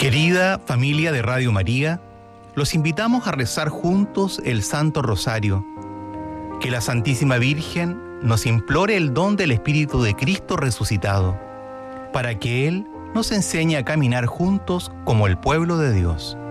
Querida familia de Radio María, los invitamos a rezar juntos el Santo Rosario. Que la Santísima Virgen nos implore el don del Espíritu de Cristo resucitado, para que Él nos enseñe a caminar juntos como el pueblo de Dios.